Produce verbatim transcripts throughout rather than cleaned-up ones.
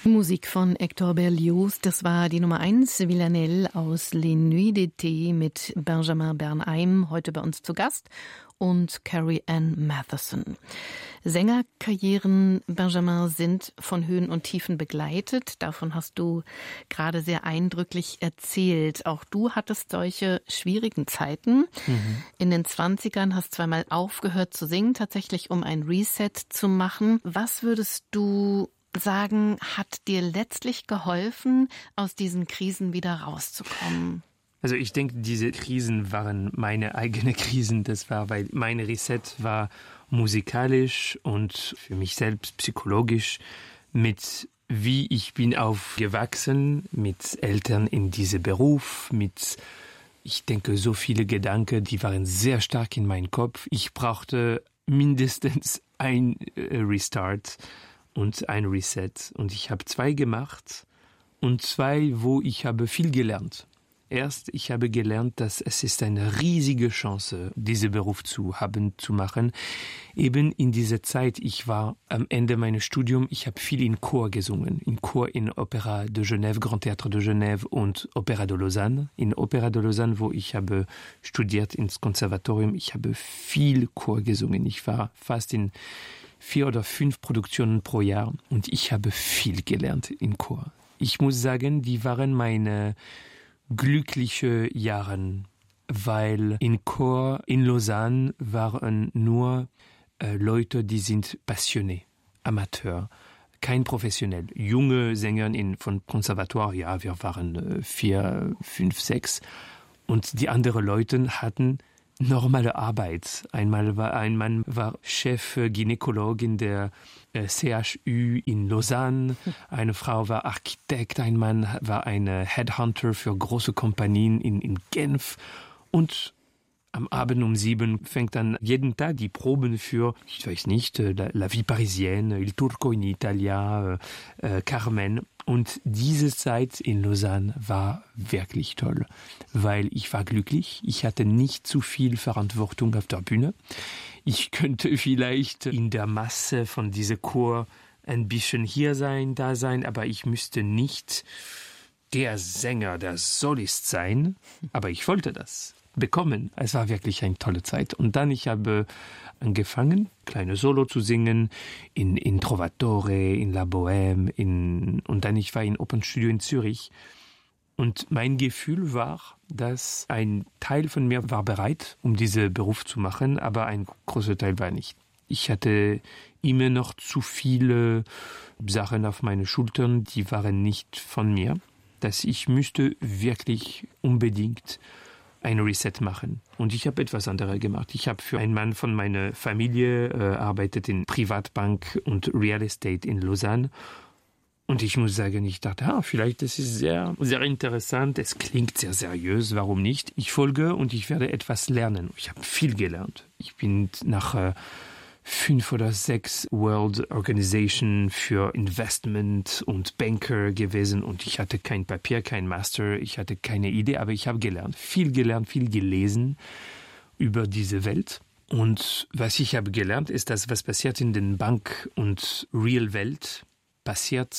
Musik von Hector Berlioz, das war die Nummer eins, Villanelle aus Les Nuits d'été mit Benjamin Bernheim, heute bei uns zu Gast, und Carrie Ann Matheson. Sängerkarrieren, Benjamin, sind von Höhen und Tiefen begleitet. Davon hast du gerade sehr eindrücklich erzählt. Auch du hattest solche schwierigen Zeiten. Mhm. In den zwanzigern hast zweimal aufgehört zu singen, tatsächlich um ein Reset zu machen. Was würdest du sagen, hat dir letztlich geholfen, aus diesen Krisen wieder rauszukommen? Also ich denke, diese Krisen waren meine eigenen Krisen. Das war, weil mein Reset war musikalisch und für mich selbst psychologisch mit wie ich bin aufgewachsen, mit Eltern in diesem Beruf, mit, ich denke, so viele Gedanken, die waren sehr stark in meinem Kopf. Ich brauchte mindestens ein Restart und ein Reset. Und ich habe zwei gemacht und zwei, wo ich habe viel gelernt. Erst, ich habe gelernt, dass es ist eine riesige Chance, diesen Beruf zu haben, zu machen. Eben in dieser Zeit, ich war am Ende meines Studiums, ich habe viel in Chor gesungen. In Chor in Opéra de Genève, Grand Théâtre de Genève und Opéra de Lausanne. In Opéra de Lausanne, wo ich habe studiert ins Konservatorium, ich habe viel Chor gesungen. Ich war fast in vier oder fünf Produktionen pro Jahr und ich habe viel gelernt in Chor. Ich muss sagen, die waren meine glückliche Jahre, weil in Chor in Lausanne waren nur äh, Leute, die sind passionné, Amateur, kein professionell. Junge Sänger in, von Konservatoire, ja, wir waren äh, vier, fünf, sechs und die anderen Leute hatten normale Arbeit. Einmal war ein Mann war Chef Gynäkolog in der äh, C H U in Lausanne, eine Frau war Architekt, ein Mann war eine Headhunter für große Kompanien in, in Genf und am Abend um sieben fängt dann jeden Tag die Proben für, ich weiß nicht, La, La Vie Parisienne, Il Turco in Italia, äh, Carmen. Und diese Zeit in Lausanne war wirklich toll, weil ich war glücklich. Ich hatte nicht zu viel Verantwortung auf der Bühne. Ich könnte vielleicht in der Masse von diesem Chor ein bisschen hier sein, da sein, aber ich müsste nicht der Sänger, der Solist sein. Aber ich wollte das bekommen. Es war wirklich eine tolle Zeit. Und dann, ich habe angefangen, kleine Solo zu singen, in, in Trovatore, in La Bohème, in, und dann ich war in Opernstudio in Zürich. Und mein Gefühl war, dass ein Teil von mir war bereit, um diesen Beruf zu machen, aber ein großer Teil war nicht. Ich hatte immer noch zu viele Sachen auf meine Schultern, die waren nicht von mir, dass ich müsste wirklich unbedingt ein Reset machen. Und ich habe etwas anderes gemacht. Ich habe für einen Mann von meiner Familie äh, arbeitet in Privatbank und Real Estate in Lausanne. Und ich muss sagen, ich dachte, ah, vielleicht das ist sehr, sehr interessant. Es klingt sehr seriös. Warum nicht? Ich folge und ich werde etwas lernen. Ich habe viel gelernt. Ich bin nach äh, fünf oder sechs World Organization für Investment und Banker gewesen und ich hatte kein Papier, kein Master, ich hatte keine Idee, aber ich habe gelernt, viel gelernt, viel gelesen über diese Welt. Und was ich habe gelernt, ist, dass was passiert in den Bank- und Real-Welt, passiert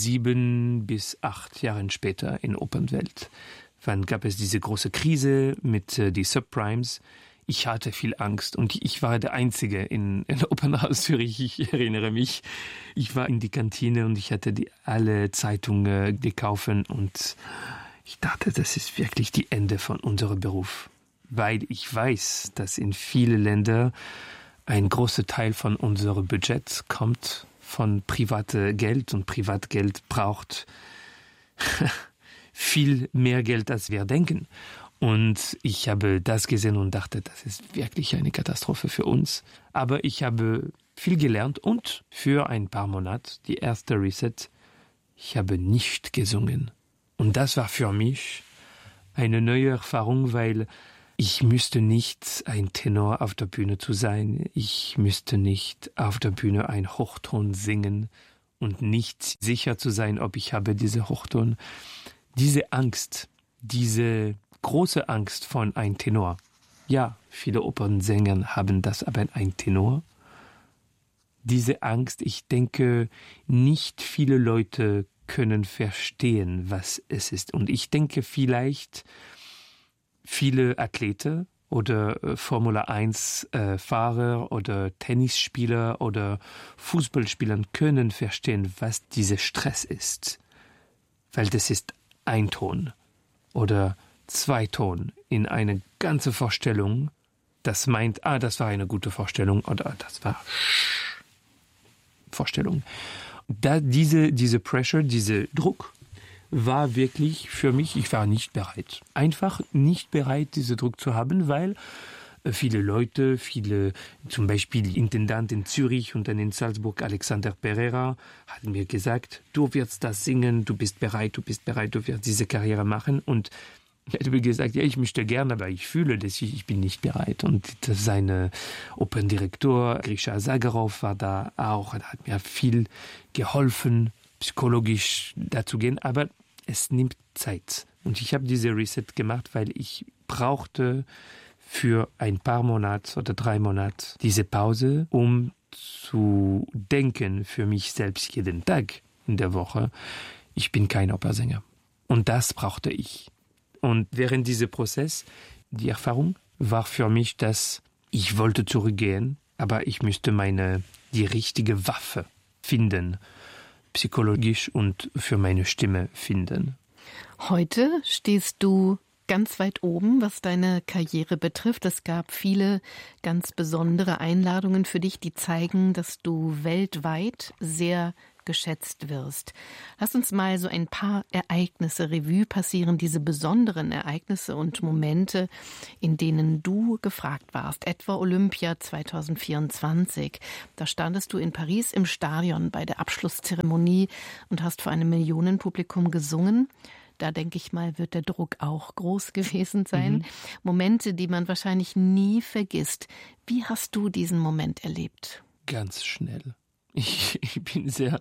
sieben bis acht Jahren später in Opernwelt. Wann gab es diese große Krise mit äh, die Subprimes? Ich hatte viel Angst und ich war der Einzige in, in Opernhaus Zürich. Ich erinnere mich, ich war in die Kantine und ich hatte die, alle Zeitungen gekauft und ich dachte, das ist wirklich die Ende von unserem Beruf. Weil ich weiß, dass in vielen Ländern ein großer Teil von unserem Budget kommt von privatem Geld und Privatgeld braucht viel mehr Geld, als wir denken. Und ich habe das gesehen und dachte, das ist wirklich eine Katastrophe für uns. Aber ich habe viel gelernt und für ein paar Monate, die erste Reset, ich habe nicht gesungen. Und das war für mich eine neue Erfahrung, weil ich müsste nicht ein Tenor auf der Bühne zu sein. Ich müsste nicht auf der Bühne ein Hochton singen und nicht sicher zu sein, ob ich habe diese Hochton. Diese Angst, diese große Angst von ein Tenor. Ja, viele Opernsänger haben das, aber ein Tenor. Diese Angst, ich denke, nicht viele Leute können verstehen, was es ist. Und ich denke vielleicht, viele Athleten oder äh, Formel eins Fahrer oder Tennisspieler oder Fußballspieler können verstehen, was dieser Stress ist. Weil das ist ein Ton oder zwei Ton in eine ganze Vorstellung, das meint, ah, das war eine gute Vorstellung oder das war Vorstellung. Da diese, diese Pressure, dieser Druck war wirklich für mich, ich war nicht bereit. Einfach nicht bereit, diesen Druck zu haben, weil viele Leute, viele, zum Beispiel Intendant in Zürich und dann in Salzburg, Alexander Pereira, hatten mir gesagt, du wirst das singen, du bist bereit, du bist bereit, du wirst diese Karriere machen. Und er hat mir gesagt, ja, ich möchte gerne, aber ich fühle, dass ich, ich bin nicht bereit. Und sein Operndirektor, Grisha Zagarov, war da auch, er hat mir viel geholfen, psychologisch dazu gehen, aber es nimmt Zeit. Und ich habe diese Reset gemacht, weil ich brauchte für ein paar Monate oder drei Monate diese Pause, um zu denken für mich selbst jeden Tag in der Woche, ich bin kein Opernsänger. Und das brauchte ich. Und während dieser Prozess, die Erfahrung war für mich, dass ich wollte zurückgehen, aber ich müsste meine, die richtige Waffe finden, psychologisch und für meine Stimme finden. Heute stehst du ganz weit oben, was deine Karriere betrifft. Es gab viele ganz besondere Einladungen für dich, die zeigen, dass du weltweit sehr geschätzt wirst. Lass uns mal so ein paar Ereignisse Revue passieren, diese besonderen Ereignisse und Momente, in denen du gefragt warst. Etwa Olympia zwanzig vierundzwanzig. Da standest du in Paris im Stadion bei der Abschlusszeremonie und hast vor einem Millionenpublikum gesungen. Da denke ich mal, wird der Druck auch groß gewesen sein. Mhm. Momente, die man wahrscheinlich nie vergisst. Wie hast du diesen Moment erlebt? Ganz schnell. Ich, ich bin sehr,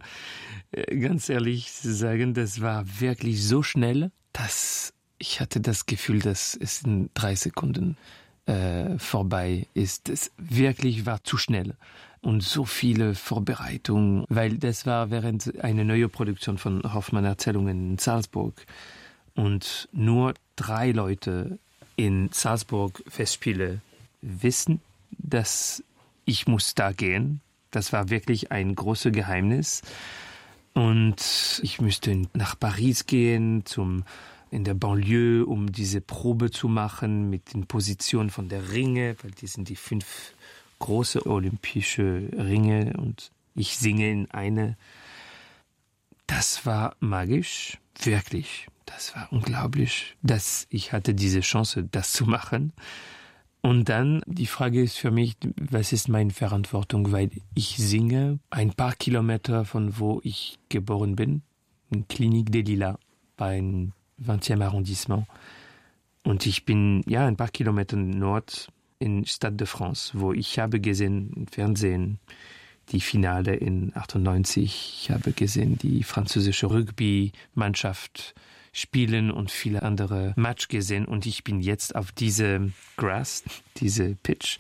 ganz ehrlich zu sagen, das war wirklich so schnell, dass ich hatte das Gefühl, dass es in drei Sekunden äh, vorbei ist. Es wirklich war zu schnell. Und so viele Vorbereitungen, weil das war während einer neuen Produktion von Hoffmann Erzählungen in Salzburg. Und nur drei Leute in Salzburg Festspiele wissen, dass ich muss da gehen. Das war wirklich ein großes Geheimnis. Und ich müsste nach Paris gehen, zum, in der Banlieue, um diese Probe zu machen mit den Positionen von der Ringe, weil die sind die fünf große olympische Ringe und ich singe in eine. Das war magisch, wirklich. Das war unglaublich, dass ich hatte diese Chance, das zu machen. Und dann, die Frage ist für mich, was ist meine Verantwortung? Weil ich singe ein paar Kilometer von wo ich geboren bin, in Clinique des Lilas, beim zwanzigsten Arrondissement. Und ich bin, ja, ein paar Kilometer nord in Stade de France, wo ich habe gesehen im Fernsehen die Finale in achtundneunzig. Ich habe gesehen die französische Rugby-Mannschaft spielen und viele andere Match gesehen und ich bin jetzt auf diese Grass, diese Pitch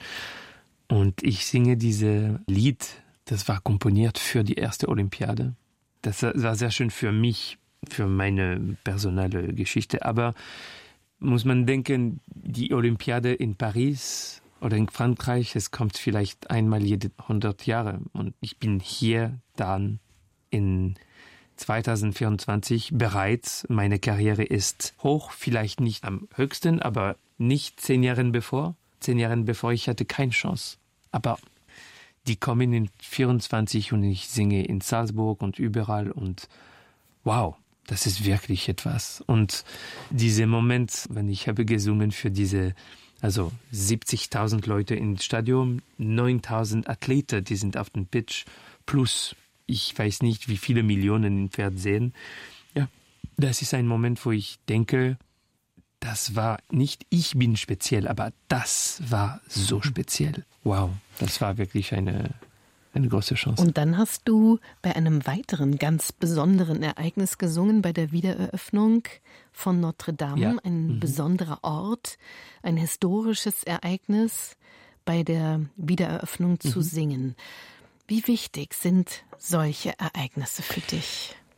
und ich singe diese Lied, das war komponiert für die erste Olympiade. Das war sehr schön für mich, für meine personelle Geschichte, aber muss man denken, die Olympiade in Paris oder in Frankreich, es kommt vielleicht einmal jede hundert Jahre und ich bin hier dann in zwanzig vierundzwanzig bereits, meine Karriere ist hoch, vielleicht nicht am höchsten, aber nicht zehn Jahre bevor. Zehn Jahre bevor, ich hatte keine Chance. Aber die kommen in vierundzwanzig und ich singe in Salzburg und überall und wow, das ist wirklich etwas. Und dieser Moment, wenn ich habe gesungen für diese, also siebzigtausend Leute im Stadion, neuntausend Athleten, die sind auf dem Pitch, plus ich weiß nicht, wie viele Millionen im Fernsehen. Ja, das ist ein Moment, wo ich denke, das war nicht, ich bin speziell, aber das war so speziell. Wow, das war wirklich eine, eine große Chance. Und dann hast du bei einem weiteren ganz besonderen Ereignis gesungen, bei der Wiedereröffnung von Notre Dame, ja. Ein mhm. besonderer Ort, ein historisches Ereignis, bei der Wiedereröffnung zu mhm. singen. Wie wichtig sind solche Ereignisse für dich?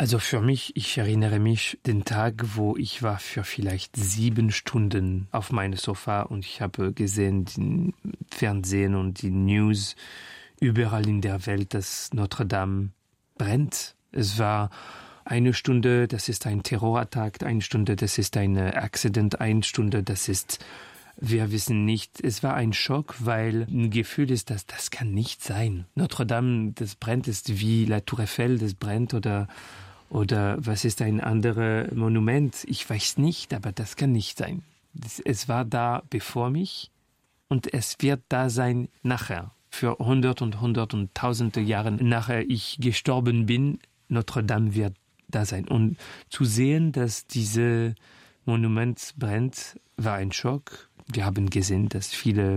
Also für mich, ich erinnere mich den Tag, wo ich war für vielleicht sieben Stunden auf meinem Sofa und ich habe gesehen, den Fernsehen und die News überall in der Welt, dass Notre Dame brennt. Es war eine Stunde, das ist ein Terrorattack, eine Stunde, das ist ein Accident, eine Stunde, das ist, wir wissen nicht. Es war ein Schock, weil ein Gefühl ist, dass das kann nicht sein. Notre Dame, das brennt, ist wie La Tour Eiffel, das brennt oder, oder was ist ein anderes Monument? Ich weiß nicht, aber das kann nicht sein. Es war da bevor mich und es wird da sein nachher. Für hundert und hundert und tausende Jahre nachher ich gestorben bin, Notre Dame wird da sein. Und zu sehen, dass dieses Monument brennt, war ein Schock. Wir haben gesehen, dass viele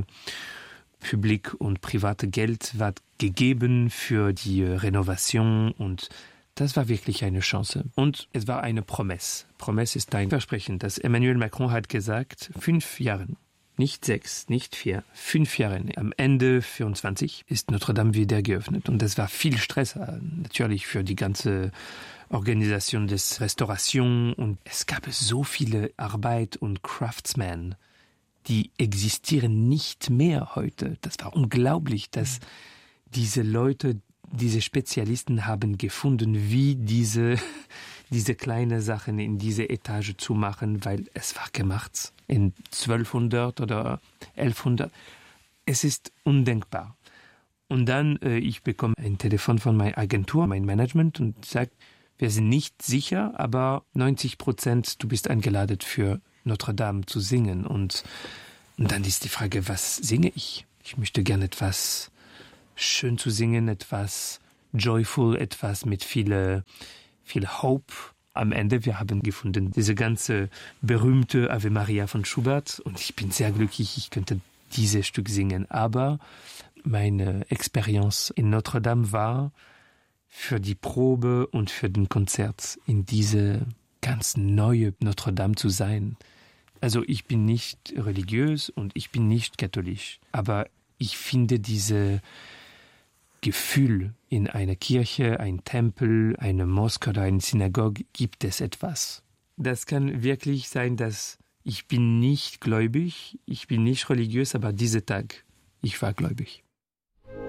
Publik und private Geld war gegeben für die Renovation und das war wirklich eine Chance. Und es war eine Promesse. Promesse ist ein Versprechen, das Emmanuel Macron hat gesagt, fünf Jahre. Nicht sechs, nicht vier, fünf Jahre. Am Ende vierundzwanzig ist Notre Dame wieder geöffnet. Und das war viel Stress, natürlich für die ganze Organisation des Restauration. Und es gab so viele Arbeit und Craftsmen, die existieren nicht mehr heute. Das war unglaublich, dass diese Leute, diese Spezialisten haben gefunden, wie diese, diese kleine Sachen in diese Etage zu machen, weil es war gemacht in zwölfhundert oder elfhundert. Es ist undenkbar. Und dann, äh, ich bekomme ein Telefon von meiner Agentur, mein Management und sagt, wir sind nicht sicher, aber neunzig Prozent, du bist eingeladen für Notre Dame zu singen. Und, und dann ist die Frage, was singe ich? Ich möchte gerne etwas schön zu singen, etwas joyful, etwas mit viel, viel Hope. Am Ende, wir haben gefunden, diese ganze berühmte Ave Maria von Schubert und ich bin sehr glücklich, ich könnte dieses Stück singen. Aber meine Experience in Notre Dame war für die Probe und für den Konzert in diese ganz neue Notre Dame zu sein. Also ich bin nicht religiös und ich bin nicht katholisch, aber ich finde diese Gefühl in einer Kirche, ein Tempel, eine Moschee oder eine Synagoge gibt es etwas. Das kann wirklich sein, dass ich bin nicht gläubig, ich bin nicht religiös, aber dieser Tag, ich war gläubig.